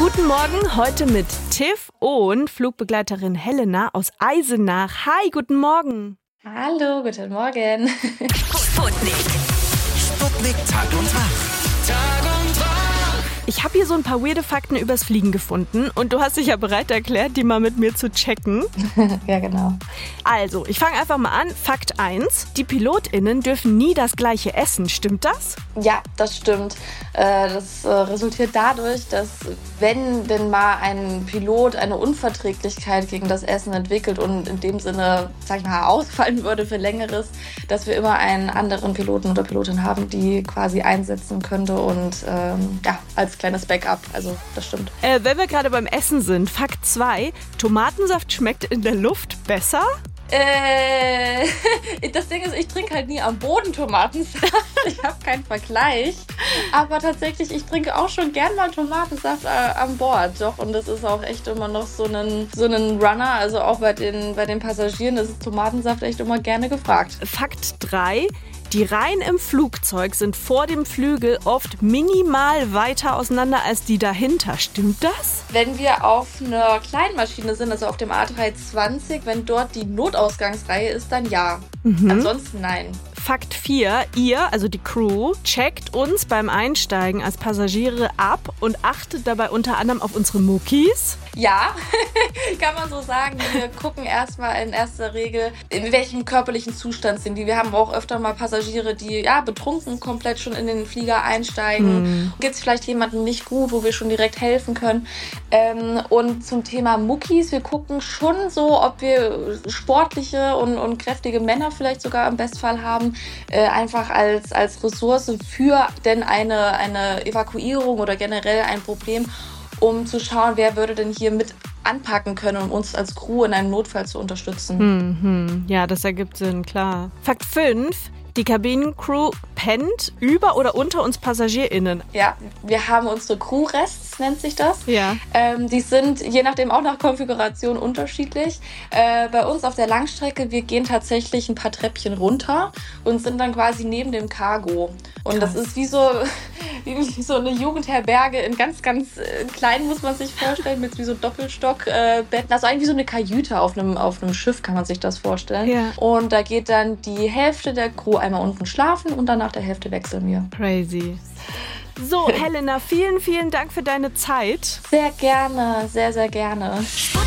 Guten Morgen, heute mit Tiff und Flugbegleiterin Helena aus Eisenach. Hi, guten Morgen. Hallo, guten Morgen. Sputnik Tag und Wach. Ich habe hier so ein paar weirde Fakten übers Fliegen gefunden und du hast dich ja bereit erklärt, die mal mit mir zu checken. Ja, genau. Also, ich fange einfach mal an. Fakt 1. Die PilotInnen dürfen nie das gleiche essen. Stimmt das? Ja, das stimmt. Das resultiert dadurch, dass wenn denn mal ein Pilot eine Unverträglichkeit gegen das Essen entwickelt und in dem Sinne, sag ich mal, ausfallen würde für Längeres, dass wir immer einen anderen Piloten oder Pilotin haben, die quasi einsetzen könnte und als kleines Backup. Also, das stimmt. Wenn wir gerade beim Essen sind, Fakt 2. Tomatensaft schmeckt in der Luft besser? Das Ding ist, ich trinke halt nie am Boden Tomatensaft. Ich habe keinen Vergleich. Aber tatsächlich, ich trinke auch schon gern mal Tomatensaft an Bord. Doch, und das ist auch echt immer noch so ein Runner. Also auch bei den Passagieren ist Tomatensaft echt immer gerne gefragt. Fakt 3. Die Reihen im Flugzeug sind vor dem Flügel oft minimal weiter auseinander als die dahinter. Stimmt das? Wenn wir auf einer kleinen Maschine sind, also auf dem A320, wenn dort die Notausgangsreihe ist, dann ja. Ansonsten nein. Fakt 4. Ihr, also die Crew, checkt uns beim Einsteigen als Passagiere ab und achtet dabei unter anderem auf unsere Muckis. Ja, kann man so sagen. Wir gucken erstmal in erster Regel, in welchem körperlichen Zustand sind die. Wir haben auch öfter mal Passagiere, die betrunken komplett schon in den Flieger einsteigen. Geht es vielleicht jemandem nicht gut, wo wir schon direkt helfen können. Und zum Thema Muckis, wir gucken schon so, ob wir sportliche und kräftige Männer vielleicht sogar im Bestfall haben. Einfach als Ressource für denn eine Evakuierung oder generell ein Problem, um zu schauen, wer würde denn hier mit anpacken können, um uns als Crew in einem Notfall zu unterstützen. Ja, das ergibt Sinn, klar. Fakt 5. Die Kabinencrew pennt über oder unter uns PassagierInnen. Ja, wir haben unsere Crew-Rests, nennt sich das. Ja. Die sind je nachdem auch nach Konfiguration unterschiedlich. Bei uns auf der Langstrecke, wir gehen tatsächlich ein paar Treppchen runter und sind dann quasi neben dem Cargo. Und Krass. Das ist wie so eine Jugendherberge in ganz, ganz klein, muss man sich vorstellen, mit wie so Doppelstockbetten. Also eigentlich wie so eine Kajüte auf einem Schiff, kann man sich das vorstellen. Ja. Und da geht dann die Hälfte der Crew einmal unten schlafen und dann nach der Hälfte wechseln wir. Crazy. So, Helena, vielen, vielen Dank für deine Zeit. Sehr gerne, sehr, sehr gerne.